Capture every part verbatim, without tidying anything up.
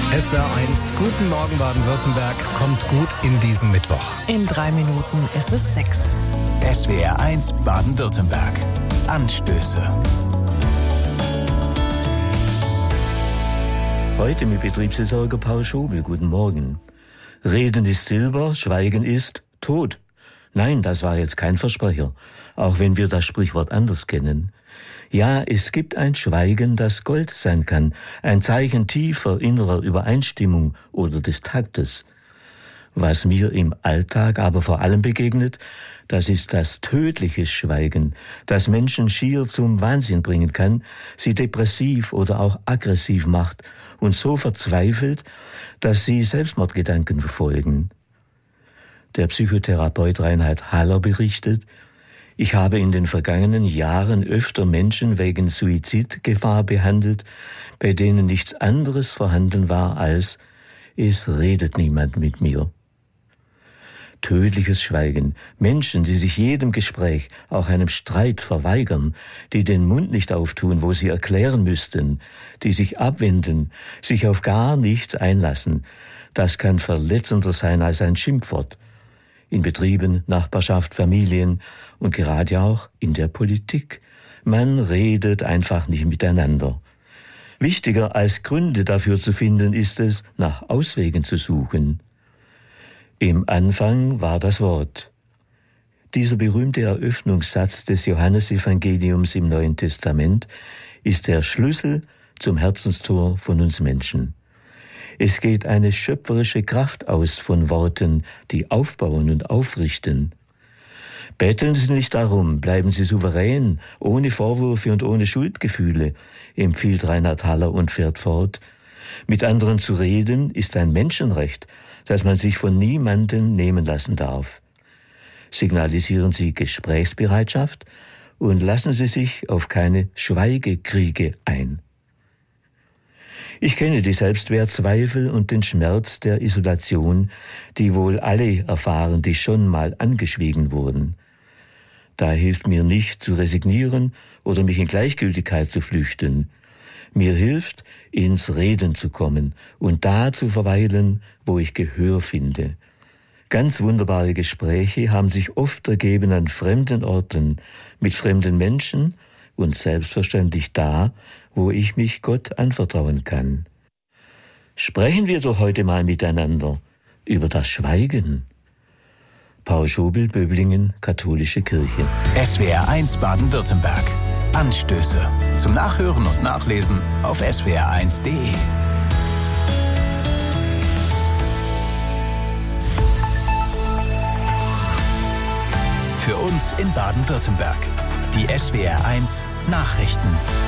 S W R eins, guten Morgen Baden-Württemberg, kommt gut in diesen Mittwoch. In drei Minuten ist es sechs. S W R eins Baden-Württemberg. Anstöße. Heute mit Betriebsversorger Paul Schobel. Guten Morgen. Reden ist Silber, Schweigen ist Tod. Nein, das war jetzt kein Versprecher, auch wenn wir das Sprichwort anders kennen. Ja, es gibt ein Schweigen, das Gold sein kann, ein Zeichen tiefer innerer Übereinstimmung oder des Taktes. Was mir im Alltag aber vor allem begegnet, das ist das tödliche Schweigen, das Menschen schier zum Wahnsinn bringen kann, sie depressiv oder auch aggressiv macht und so verzweifelt, dass sie Selbstmordgedanken verfolgen. Der Psychotherapeut Reinhard Haller berichtet, ich habe in den vergangenen Jahren öfter Menschen wegen Suizidgefahr behandelt, bei denen nichts anderes vorhanden war als, es redet niemand mit mir. Tödliches Schweigen, Menschen, die sich jedem Gespräch, auch einem Streit verweigern, die den Mund nicht auftun, wo sie erklären müssten, die sich abwenden, sich auf gar nichts einlassen, das kann verletzender sein als ein Schimpfwort. In Betrieben, Nachbarschaft, Familien und gerade auch in der Politik. Man redet einfach nicht miteinander. Wichtiger als Gründe dafür zu finden, ist es, nach Auswegen zu suchen. Im Anfang war das Wort. Dieser berühmte Eröffnungssatz des Johannesevangeliums im Neuen Testament ist der Schlüssel zum Herzenstor von uns Menschen. Es geht eine schöpferische Kraft aus von Worten, die aufbauen und aufrichten. Betteln Sie nicht darum, bleiben Sie souverän, ohne Vorwürfe und ohne Schuldgefühle, empfiehlt Reinhard Haller und fährt fort. Mit anderen zu reden ist ein Menschenrecht, das man sich von niemandem nehmen lassen darf. Signalisieren Sie Gesprächsbereitschaft und lassen Sie sich auf keine Schweigekriege ein. Ich kenne die Selbstwertzweifel und den Schmerz der Isolation, die wohl alle erfahren, die schon mal angeschwiegen wurden. Da hilft mir nicht zu resignieren oder mich in Gleichgültigkeit zu flüchten. Mir hilft, ins Reden zu kommen und da zu verweilen, wo ich Gehör finde. Ganz wunderbare Gespräche haben sich oft ergeben an fremden Orten, mit fremden Menschen und selbstverständlich da, wo ich mich Gott anvertrauen kann. Sprechen wir doch heute mal miteinander über das Schweigen. Paul Schobel, Böblingen, Katholische Kirche. S W R eins Baden-Württemberg. Anstöße. Zum Nachhören und Nachlesen auf S W R eins Punkt de. Für uns in Baden-Württemberg. Die S W R eins Nachrichten.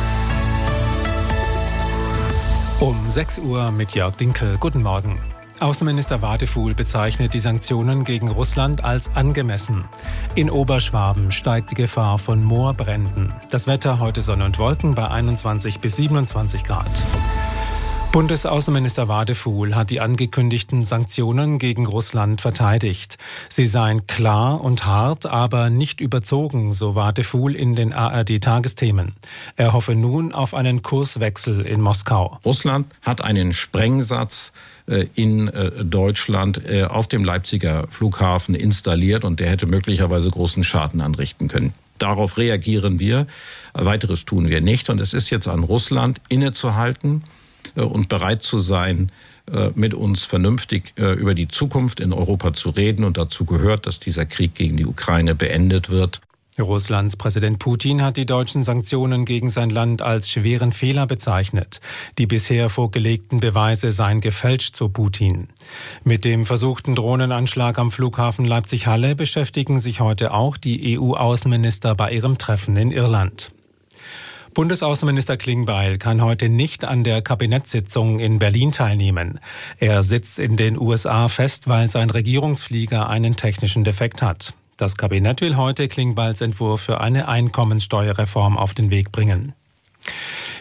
Um sechs Uhr mit Jörg Dinkel. Guten Morgen. Außenminister Wadefuhl bezeichnet die Sanktionen gegen Russland als angemessen. In Oberschwaben steigt die Gefahr von Moorbränden. Das Wetter heute Sonne und Wolken bei einundzwanzig bis siebenundzwanzig Grad. Bundesaußenminister Wadefuhl hat die angekündigten Sanktionen gegen Russland verteidigt. Sie seien klar und hart, aber nicht überzogen, so Wadefuhl in den A R D-Tagesthemen. Er hoffe nun auf einen Kurswechsel in Moskau. Russland hat einen Sprengsatz in Deutschland auf dem Leipziger Flughafen installiert und der hätte möglicherweise großen Schaden anrichten können. Darauf reagieren wir. Weiteres tun wir nicht. Und es ist jetzt an Russland, innezuhalten und bereit zu sein, mit uns vernünftig über die Zukunft in Europa zu reden. Und dazu gehört, dass dieser Krieg gegen die Ukraine beendet wird. Russlands Präsident Putin hat die deutschen Sanktionen gegen sein Land als schweren Fehler bezeichnet. Die bisher vorgelegten Beweise seien gefälscht, so Putin. Mit dem versuchten Drohnenanschlag am Flughafen Leipzig-Halle beschäftigen sich heute auch die E U-Außenminister bei ihrem Treffen in Irland. Bundesaußenminister Klingbeil kann heute nicht an der Kabinettssitzung in Berlin teilnehmen. Er sitzt in den U S A fest, weil sein Regierungsflieger einen technischen Defekt hat. Das Kabinett will heute Klingbeils Entwurf für eine Einkommensteuerreform auf den Weg bringen.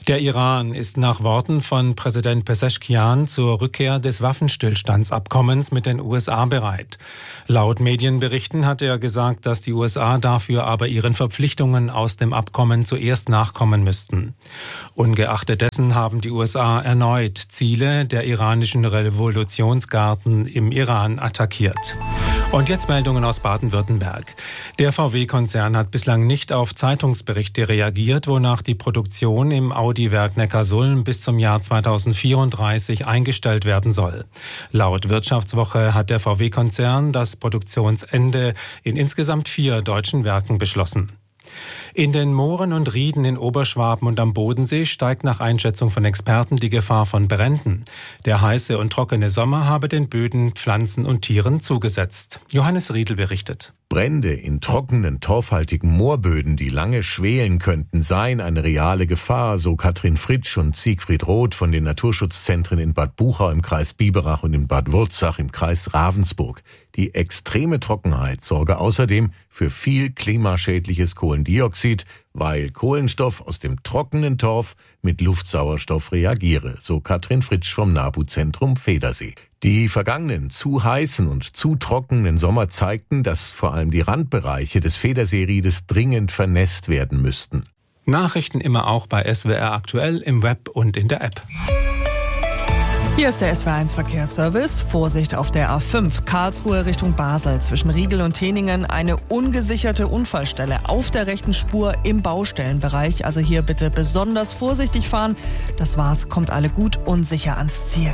Der Iran ist nach Worten von Präsident Pezeshkian zur Rückkehr des Waffenstillstandsabkommens mit den U S A bereit. Laut Medienberichten hat er gesagt, dass die U S A dafür aber ihren Verpflichtungen aus dem Abkommen zuerst nachkommen müssten. Ungeachtet dessen haben die U S A erneut Ziele der iranischen Revolutionsgarden im Iran attackiert. Und jetzt Meldungen aus Baden-Württemberg. Der V W-Konzern hat bislang nicht auf Zeitungsberichte reagiert, wonach die Produktion im Audi-Werk Neckarsulm bis zum Jahr zweitausendvierunddreißig eingestellt werden soll. Laut Wirtschaftswoche hat der V W-Konzern das Produktionsende in insgesamt vier deutschen Werken beschlossen. In den Mooren und Rieden in Oberschwaben und am Bodensee steigt nach Einschätzung von Experten die Gefahr von Bränden. Der heiße und trockene Sommer habe den Böden, Pflanzen und Tieren zugesetzt. Johannes Riedl berichtet. Brände in trockenen, torfhaltigen Moorböden, die lange schwelen könnten, seien eine reale Gefahr, so Katrin Fritsch und Siegfried Roth von den Naturschutzzentren in Bad Buchau im Kreis Biberach und in Bad Wurzach im Kreis Ravensburg. Die extreme Trockenheit sorge außerdem für viel klimaschädliches Kohlendioxid, weil Kohlenstoff aus dem trockenen Torf mit Luftsauerstoff reagiere, so Katrin Fritsch vom NABU-Zentrum Federsee. Die vergangenen zu heißen und zu trockenen Sommer zeigten, dass vor allem die Randbereiche des Federseeriedes dringend vernässt werden müssten. Nachrichten immer auch bei S W R aktuell im Web und in der App. Hier ist der S W R eins Verkehrsservice. Vorsicht auf der A fünf, Karlsruhe Richtung Basel. Zwischen Riegel und Teningen eine ungesicherte Unfallstelle auf der rechten Spur im Baustellenbereich. Also hier bitte besonders vorsichtig fahren. Das war's, kommt alle gut und sicher ans Ziel.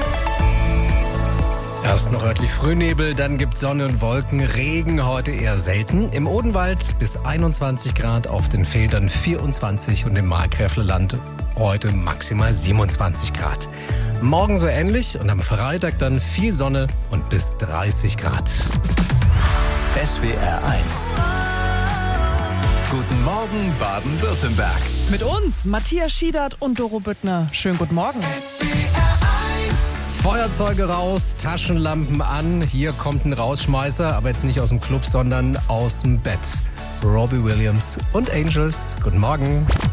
Erst noch örtlich Frühnebel, dann gibt Sonne und Wolken, Regen heute eher selten. Im Odenwald bis einundzwanzig Grad, auf den Feldern vierundzwanzig und im Markgräflerland heute maximal siebenundzwanzig Grad. Morgen so ähnlich und am Freitag dann viel Sonne und bis dreißig Grad. S W R eins. Guten Morgen Baden-Württemberg. Mit uns Matthias Schiedert und Doro Büttner. Schönen guten Morgen. Feuerzeuge raus, Taschenlampen an. Hier kommt ein Rausschmeißer, aber jetzt nicht aus dem Club, sondern aus dem Bett. Robbie Williams und Angels. Guten Morgen.